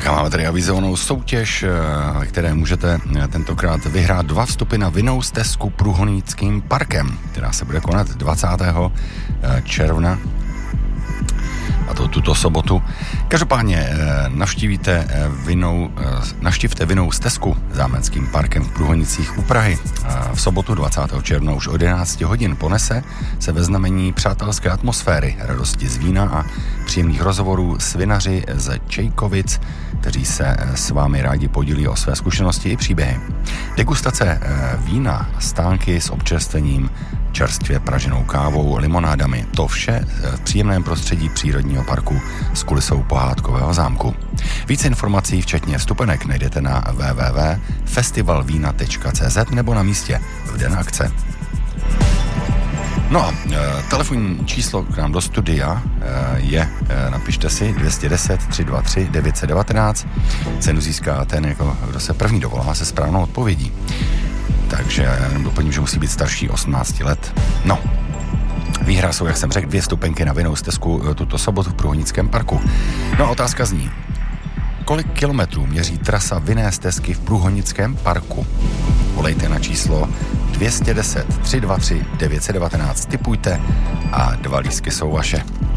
Tak a máme tady avizovanou soutěž, které můžete tentokrát vyhrát 2 vstupy na vinnou stezku Průhonickým parkem, která se bude konat 20. června, a to tuto sobotu. Každopádně navštivte vinnou stezku Zámeckým parkem v Průhonicích u Prahy. V sobotu 20. června už od 11 hodin ponese se ve znamení přátelské atmosféry, radosti z vína a příjemných rozhovorů s vinaři z Čejkovic, kteří se s vámi rádi podílí o své zkušenosti i příběhy. Degustace vína, stánky s občerstvením, čerstvě praženou kávou, limonádami, to vše v příjemném prostředí přírodního parku s kulisou pohádkového zámku. Více informací, včetně vstupenek, najdete na www.festivalvina.cz nebo na místě v den akce. No a telefonní číslo k nám do studia je, napište si, 210 323 919. Cenu získá ten, kdo se první dovolá se správnou odpovědí. Takže doplním, že musí být starší 18 let. No, výhra jsou, jak jsem řekl, 2 vstupenky na vinnou stezku tuto sobotu v Průhonickém parku. No a otázka zní, kolik kilometrů měří trasa vinné stezky v Průhonickém parku? Volejte na číslo 210 323 919, tipujte a 2 lístky jsou vaše.